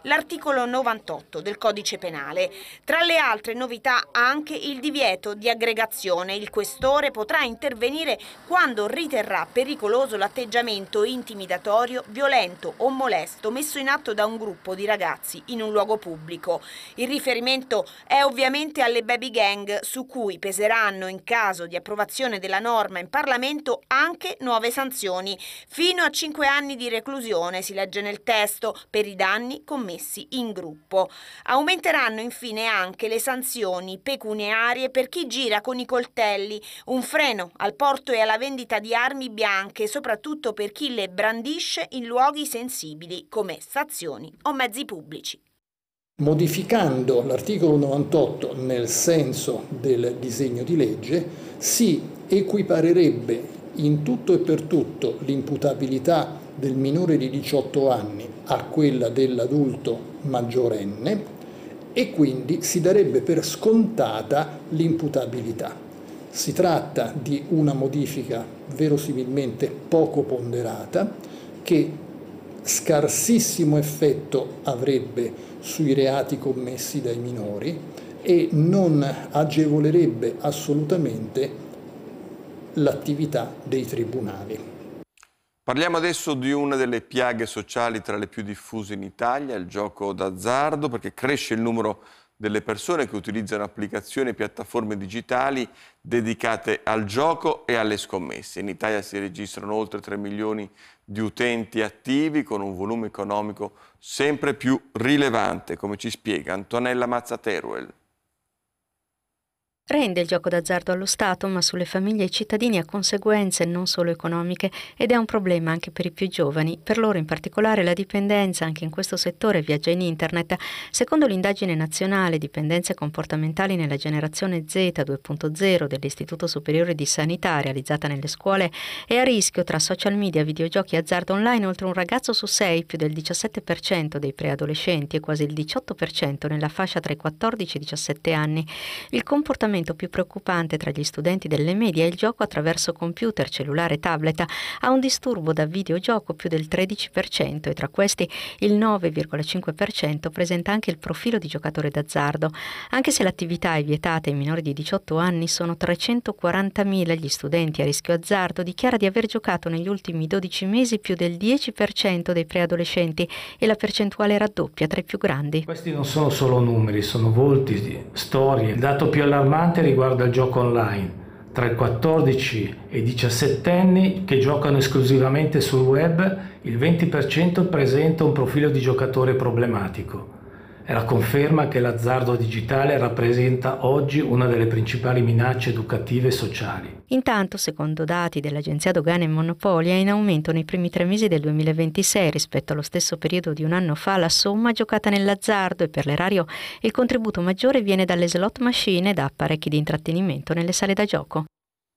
l'articolo 98 del Codice Penale. Tra le altre novità anche il divieto di aggregazione. Il questore potrà intervenire quando riterrà pericoloso l'atteggiamento intimidatorio, violento o molesto messo in atto da un gruppo di ragazzi in un luogo pubblico. Il riferimento è ovviamente alle baby gang, su cui peseranno in caso di approvazione della norma in Parlamento anche nuove sanzioni. Fino a 5 anni di reclusione, si legge nel testo, per i danni commessi in gruppo. Aumenteranno infine anche le sanzioni pecuniarie per chi gira con i coltelli, un freno al porto e alla vendita di armi bianche, soprattutto per chi le brandisce in luoghi sensibili come stazioni o mezzi pubblici. Modificando l'articolo 98 nel senso del disegno di legge, si equiparerebbe in tutto e per tutto l'imputabilità del minore di 18 anni a quella dell'adulto maggiorenne e quindi si darebbe per scontata l'imputabilità. Si tratta di una modifica verosimilmente poco ponderata che scarsissimo effetto avrebbe sui reati commessi dai minori e non agevolerebbe assolutamente l'attività dei tribunali. Parliamo adesso di una delle piaghe sociali tra le più diffuse in Italia, il gioco d'azzardo, perché cresce il numero delle persone che utilizzano applicazioni e piattaforme digitali dedicate al gioco e alle scommesse. In Italia si registrano oltre 3 milioni di utenti attivi con un volume economico sempre più rilevante, come ci spiega Antonella Mazzateruel. Rende il gioco d'azzardo allo Stato, ma sulle famiglie e i cittadini ha conseguenze non solo economiche ed è un problema anche per i più giovani. Per loro in particolare la dipendenza anche in questo settore viaggia in internet. Secondo l'indagine nazionale Dipendenze comportamentali nella generazione Z 2.0 dell'Istituto Superiore di Sanità realizzata nelle scuole, è a rischio tra social media, videogiochi e azzardo online oltre un ragazzo su 6, più del 17% dei preadolescenti e quasi il 18% nella fascia tra i 14 e i 17 anni. Il comportamento più preoccupante tra gli studenti delle medie è il gioco attraverso computer, cellulare e tablet. Ha un disturbo da videogioco più del 13% e tra questi il 9,5% presenta anche il profilo di giocatore d'azzardo. Anche se l'attività è vietata ai minori di 18 anni, sono 340.000 gli studenti a rischio azzardo. Dichiara di aver giocato negli ultimi 12 mesi più del 10% dei preadolescenti e la percentuale raddoppia tra i più grandi. Questi non sono solo numeri, sono volti, storie. Il dato più allarmante riguarda il gioco online. Tra i 14 e i 17 anni che giocano esclusivamente sul web, il 20% presenta un profilo di giocatore problematico. È la conferma che l'azzardo digitale rappresenta oggi una delle principali minacce educative e sociali. Intanto, secondo dati dell'Agenzia Dogane e Monopoli, è in aumento nei primi 3 mesi del 2026 rispetto allo stesso periodo di un anno fa la somma giocata nell'azzardo e per l'erario il contributo maggiore viene dalle slot machine e da apparecchi di intrattenimento nelle sale da gioco.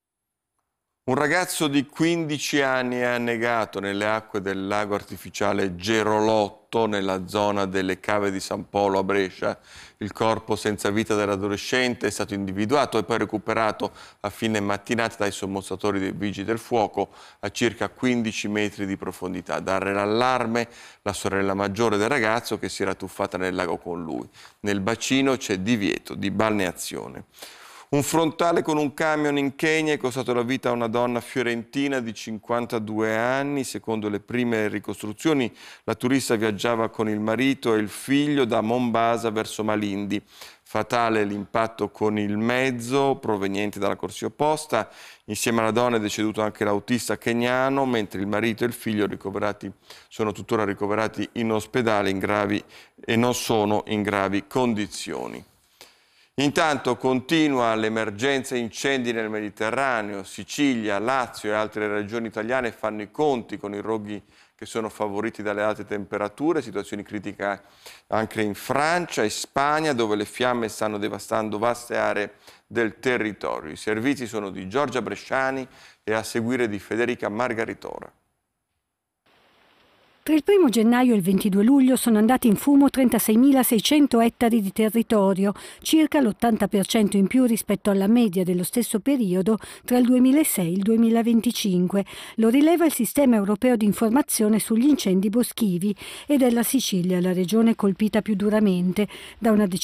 Un ragazzo di 15 anni è annegato nelle acque del lago artificiale Gerolotto, nella zona delle Cave di San Polo a Brescia. Il corpo senza vita dell'adolescente è stato individuato e poi recuperato a fine mattinata dai sommozzatori dei Vigili del Fuoco a circa 15 metri di profondità. A dare l'allarme la sorella maggiore del ragazzo che si era tuffata nel lago con lui. Nel bacino c'è divieto di balneazione. Un frontale con un camion in Kenya è costato la vita a una donna fiorentina di 52 anni. Secondo le prime ricostruzioni, la turista viaggiava con il marito e il figlio da Mombasa verso Malindi. Fatale l'impatto con il mezzo proveniente dalla corsia opposta. Insieme alla donna è deceduto anche l'autista keniano, mentre il marito e il figlio sono tuttora ricoverati in ospedale e non sono in gravi condizioni. Intanto continua l'emergenza incendi nel Mediterraneo. Sicilia, Lazio e altre regioni italiane fanno i conti con i roghi che sono favoriti dalle alte temperature, situazioni critiche anche in Francia e Spagna, dove le fiamme stanno devastando vaste aree del territorio. I servizi sono di Giorgia Bresciani e a seguire di Federica Margaritora. Tra il 1 gennaio e il 22 luglio sono andati in fumo 36.600 ettari di territorio, circa l'80% in più rispetto alla media dello stesso periodo tra il 2006 e il 2025. Lo rileva il Sistema Europeo di Informazione sugli incendi boschivi ed è la Sicilia la regione colpita più duramente da una